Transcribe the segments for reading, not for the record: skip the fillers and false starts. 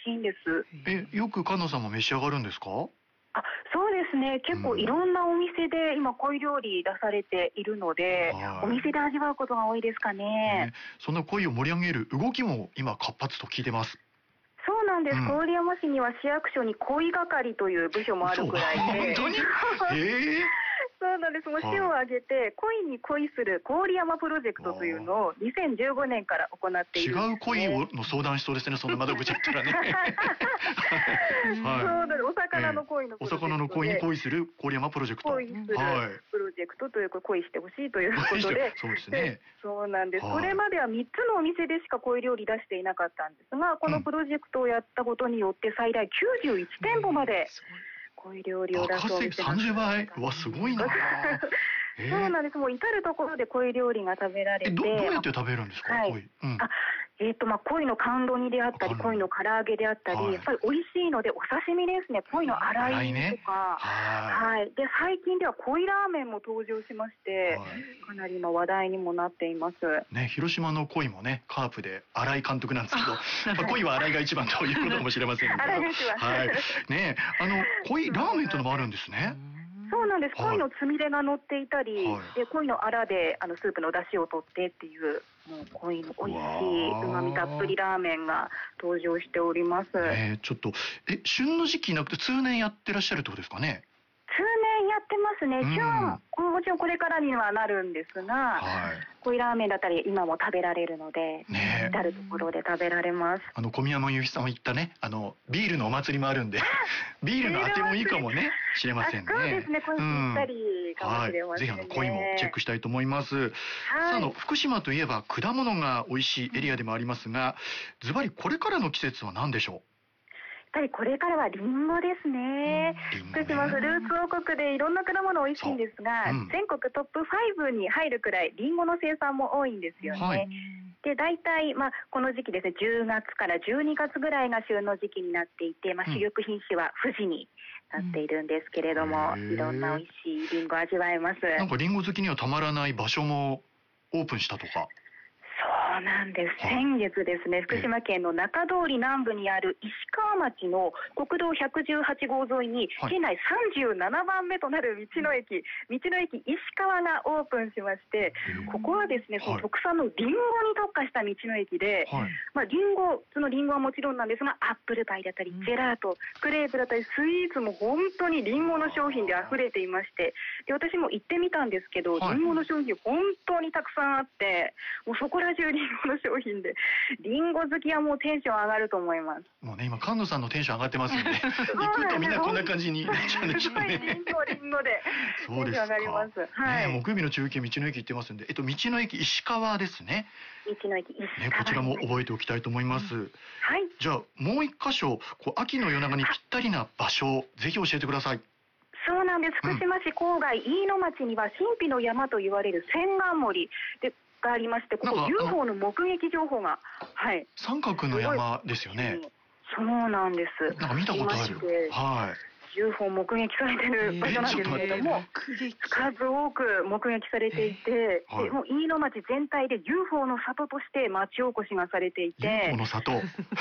しいんです。 よく菅野さんも召し上がるんですか？ そうですね。結構いろんなお店で今鯉料理出されているので、お店で味わうことが多いですかね。 そんな鯉を盛り上げる動きも今活発と聞いてます。 そうなんです。郡山市には市役所に鯉係という部署もあるくらいで。 本当に？ そうなんです。もう市を挙げて鯉に恋する郡山プロジェクトというのを2015年から行っているんですね。 違う鯉の相談しそうですね。そんな窓口あったらね。 そうなんです。お魚の鯉のプロジェクトで。 お魚の鯉に恋する郡山プロジェクト。 恋するプロジェクトという恋してほしいということで。 そうですね。 そうなんです。これまでは3つのお店でしか鯉料理出していなかったんですが、このプロジェクトをやったことによって最大91店舗まで鯉料理を出すお店が 30倍はすごいな。 そうなんです。もう至るところで鯉料理が食べられて。 どうやって食べるんですか？鯉。 鯉の甘露煮であったり、鯉の唐揚げであったり、やっぱり美味しいのでお刺身ですね。鯉の洗いとか、で最近では鯉ラーメンも登場しまして、かなり今話題にもなっています。 ね、広島の鯉もね、カープで新井監督なんですけど、鯉は新井が一番ということかもしれませんけど。 新井が一番。 ね、鯉ラーメンというのもあるんですね。 そうなんです。鯉のつみれが乗っていたり、で鯉のアラでスープの出汁を取ってっていう、もう鯉の美味しい旨味たっぷりラーメンが登場しております。 ちょっと旬の時期なくて通年やってらっしゃるってことですかね？ 通年やってますね。旬、もちろんこれからにはなるんですが、鯉ラーメンだったり今も食べられるので、至るところで食べられます。 小宮山由紀さんが言ったね、ビールのお祭りもあるんで、ビールのあてもいいかもね、しれませんね。 そうですね、これぴったりかもしれませんね。 ぜひ鯉もチェックしたいと思います。福島といえば果物が美味しいエリアでもありますが、ズバリこれからの季節は何でしょう？ やっぱりこれからはリンゴですね。福島フルーツ王国でいろんな果物美味しいんですが、全国トップ5に入るくらいリンゴの生産も多いんですよね。で、大体、この時期ですね、10月から12月ぐらいが旬の時期になっていて、主力品種は富士になっているんですけれども、いろんな美味しいリンゴ味わえます。 なんかリンゴ好きにはたまらない場所もオープンしたとか。 そうなんです。先月ですね、福島県の中通り南部にある石川町の国道118号沿いに、県内37番目となる道の駅石川がオープンしまして、ここはですね、その特産のリンゴに特化した道の駅で、そのリンゴはもちろんなんですが、アップルパイだったり、ジェラート、クレープだったり、スイーツも本当にリンゴの商品で溢れていまして、で、私も行ってみたんですけど、リンゴの商品本当にたくさんあって、もうそこら中リンゴの商品で、リンゴ好きはもうテンション上がると思います。 もうね、今菅野さんのテンション上がってますんで、行くとみんなこんな感じになっちゃうんでしょうね。 リンゴでテンション上がります。 木曜日の中継道の駅行ってますんで、道の駅石川ですね。 道の駅石川、 こちらも覚えておきたいと思います。じゃあもう一箇所、秋の夜長にぴったりな場所、ぜひ教えてください。 そうなんです。福島市郊外飯野町には神秘の山と言われる千貫森がありまして、ここ UFO の目撃情報が、 三角の山ですよね。 そうなんです。 なんか見たことある。 UFO 目撃されている場所なんですけれども、数多く目撃されていて、もう飯野町全体で UFO の里として町おこしがされていて、 UFO の里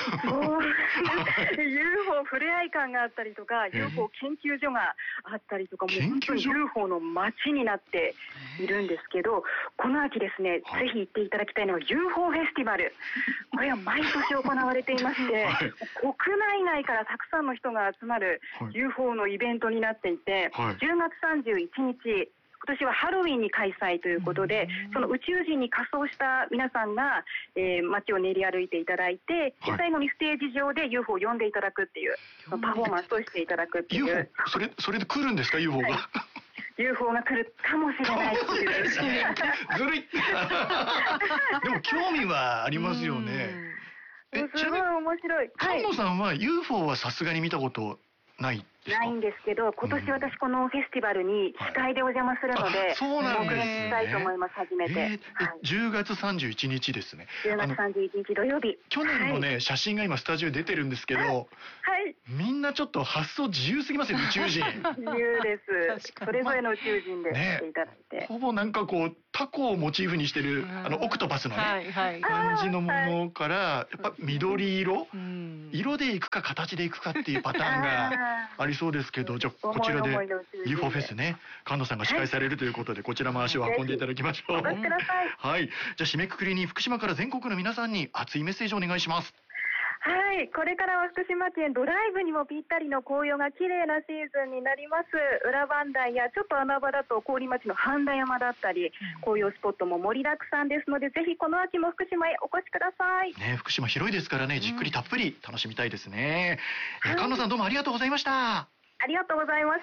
UFO 触れ合い館があったりとか、UFO 研究所があったりとか、もう本当に UFO の町になっているんですけど、この秋ですね、ぜひ行っていただきたいのは UFO フェスティバル。これは毎年行われていまして、国内外からたくさんの人が集まる UFOのイベントになっていて、10月31日、今年はハロウィンに開催ということで、その宇宙人に仮装した皆さんが、街を練り歩いていただいて、最後にステージ上で UFO を呼んでいただくっていう、パフォーマンスをしていただくっていう。 それで来るんですか、UFO が。 UFO が来るかもしれないっていう。ずるい。でも興味はありますよね。 すごい面白い。 菅野さんは UFO はさすがに見たことないですか？ ないんですけど、今年私このフェスティバルに司会でお邪魔するので、 そうなんですね。 目撃したいと思います。初めて。 10月31日ですね。 10月31日土曜日。 去年のね、写真が今スタジオに出てるんですけど、 はい。 みんなちょっと発想自由すぎますよ、宇宙人。 自由です。それぞれの宇宙人でしていただいて。 ほぼなんかこうタコをモチーフにしてるオクトパスのね、感じのものからやっぱ緑色、色でいくか形でいくかっていうパターンがありそうですけど、じゃあこちらで UFO フェスね、菅野さんが司会されるということで、こちらも足を運んでいただきましょう。 お越しください。 はい。じゃあ締めくくりに福島から全国の皆さんに熱いメッセージをお願いします。 はい、これからは福島県ドライブにもぴったりの紅葉が綺麗なシーズンになります。裏磐梯やちょっと穴場だと郡町の半田山だったり、紅葉スポットも盛りだくさんですので、ぜひこの秋も福島へお越しください。 ね、福島広いですからね、じっくりたっぷり楽しみたいですね。菅野さんどうもありがとうございました。 ありがとうございました。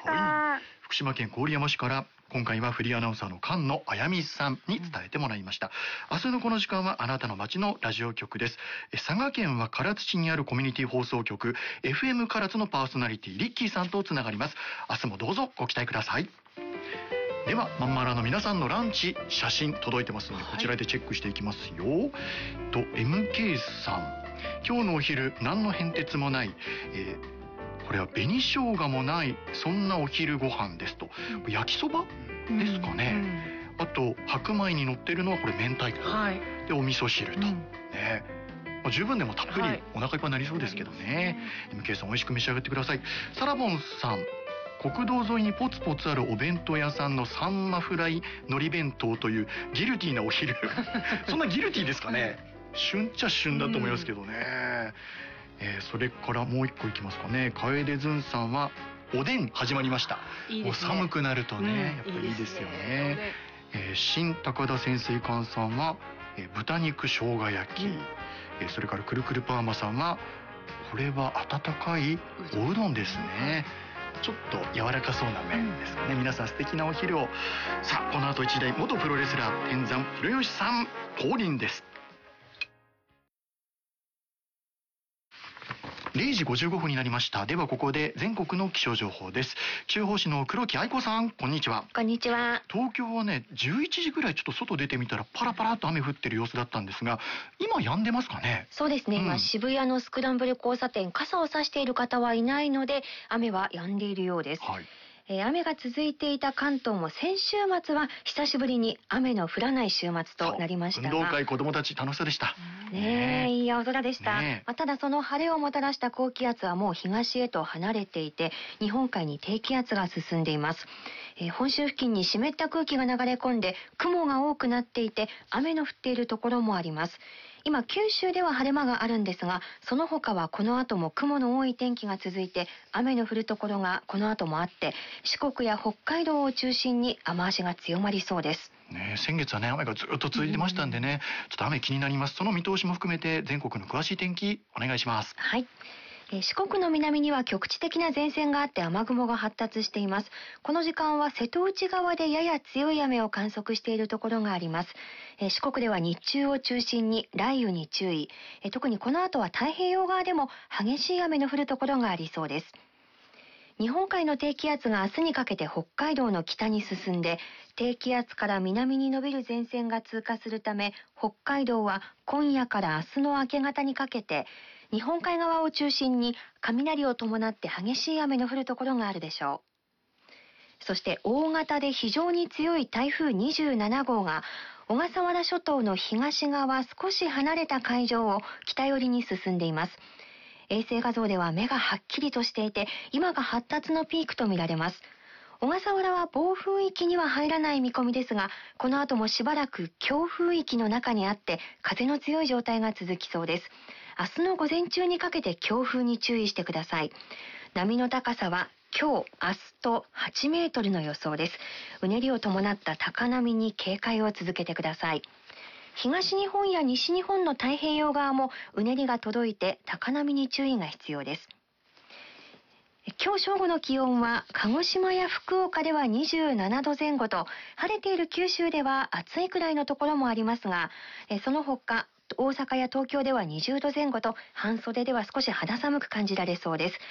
福島県郡山市から今回はフリーアナウンサーの菅野あやみさんに伝えてもらいました。明日のこの時間はあなたの街のラジオ局です。佐賀県は唐津市にあるコミュニティ放送局 FM 唐津のパーソナリティリッキーさんとつながります。明日もどうぞご期待ください。ではまんまらの皆さんのランチ写真届いてますので、こちらでチェックしていきますよ。MK さん、今日のお昼何の変哲もない、これは紅生姜もないそんなお昼ご飯ですと。焼きそばですかね。あと白米に乗ってるのはこれ明太子、でお味噌汁と、ね、十分でもたっぷりお腹いっぱいになりそうですけどね。MK さん美味しく召し上がってください。サラボンさん、国道沿いにポツポツあるお弁当屋さんのサンマフライ海苔弁当というギルティーなお昼そんなギルティーですかね。旬っちゃ旬だと思いますけどね。それからもう一個いきますかね。楓ずんさんはおでん始まりました。もう寒くなるとね、やっぱりいいですよね。新高田潜水艦さんは豚肉生姜焼き、それからくるくるパーマさんはこれは温かいおうどんですね。ちょっと柔らかそうな麺ですかね。皆さん素敵なお昼を。さあこの後一台元プロレスラー天山博義さん降臨です。0時55分になりました。ではここで全国の気象情報です。気象予報士の黒木愛子さん、こんにちは。 こんにちは。 東京はね、11時ぐらいちょっと外出てみたらパラパラと雨降ってる様子だったんですが、今止んでますかね。 そうですね、今渋谷のスクランブル交差点、傘を差している方はいないので雨は止んでいるようです。雨が続いていた関東も先週末は久しぶりに雨の降らない週末となりましたが、 運動会子どもたち楽しそうでしたね。いい青空でした。ただその晴れをもたらした高気圧はもう東へと離れていて、日本海に低気圧が進んでいます。本州付近に湿った空気が流れ込んで雲が多くなっていて、雨の降っているところもあります。今九州では晴れ間があるんですが、その他はこの後も雲の多い天気が続いて、雨の降るところがこの後もあって、四国や北海道を中心に雨足が強まりそうです。 先月はね、雨がずっと続いてましたんでね、ちょっと雨気になります。その見通しも含めて全国の詳しい天気お願いします。 はい。四国の南には局地的な前線があって雨雲が発達しています。この時間は瀬戸内側でやや強い雨を観測しているところがあります。四国では日中を中心に雷雨に注意。特にこの後は太平洋側でも激しい雨の降るところがありそうです。日本海の低気圧が明日にかけて北海道の北に進んで、低気圧から南に伸びる前線が通過するため、北海道は今夜から明日の明け方にかけて日本海側を中心に雷を伴って激しい雨の降るところがあるでしょう。そして大型で非常に強い台風27号が小笠原諸島の東側少し離れた海上を北寄りに進んでいます。衛星画像では目がはっきりとしていて、今が発達のピークと見られます。小笠原は暴風域には入らない見込みですが、この後もしばらく強風域の中にあって風の強い状態が続きそうです。明日の午前中にかけて強風に注意してください。波の高さは今日、明日と8メートルの予想です。うねりを伴った高波に警戒を続けてください。東日本や西日本の太平洋側もうねりが届いて高波に注意が必要です。今日正午の気温は鹿児島や福岡では27度前後と、晴れている九州では暑いくらいのところもありますが、その他大阪や東京では20度前後と半袖では少し肌寒く感じられそうです。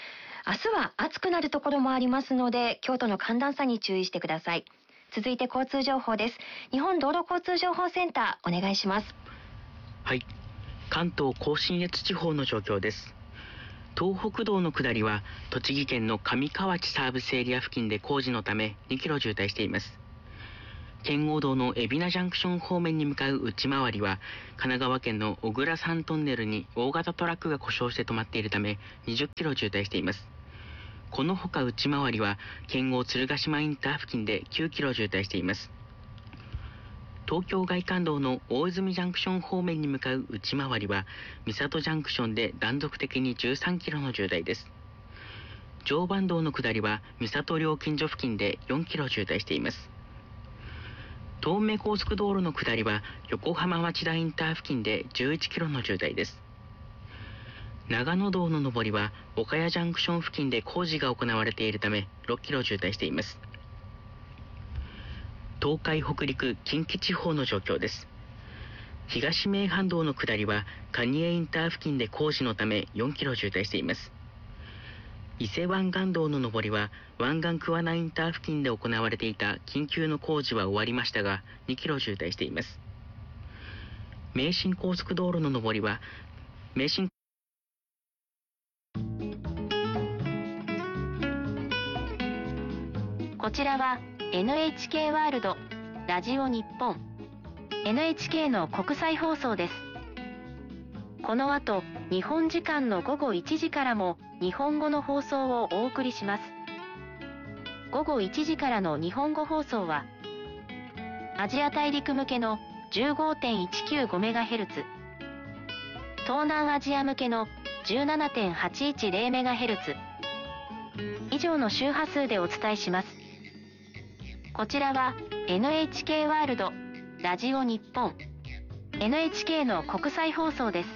明日は暑くなるところもありますので、京都の寒暖差に注意してください。続いて交通情報です。日本道路交通情報センター、お願いします。 はい、関東甲信越地方の状況です。東北道の下りは栃木県の上河内サービスエリア付近で工事のため2キロ渋滞しています。圏央道の海老名ジャンクション方面に向かう内回りは神奈川県の小倉山トンネルに大型トラックが故障して止まっているため20キロ渋滞しています。このほか内回りは県央鶴ヶ島インター付近で9キロ渋滞しています。東京外環道の大泉ジャンクション方面に向かう内回りは三郷ジャンクションで断続的に13キロの渋滞です。常磐道の下りは三郷料金所付近で4キロ渋滞しています。東名高速道路の下りは横浜町田インター付近で11キロの渋滞です。長野道の上りは岡谷ジャンクション付近で工事が行われているため6キロ渋滞しています。東海北陸近畿地方の状況です。東名阪道の下りは蟹江インター付近で工事のため4キロ渋滞しています。伊勢湾岸道の上りは湾岸桑名インター付近で行われていた緊急の工事は終わりましたが2キロ渋滞しています。名神高速道路の上りは名神こちらは NHK ワールドラジオ日本 NHK の国際放送です。この後日本時間の午後1時からも日本語の放送をお送りします。午後1時からの日本語放送はアジア大陸向けの 15.195MHz、 東南アジア向けの 17.810MHz 以上の周波数でお伝えします。こちらは NHK ワールドラジオ日本 NHK の国際放送です。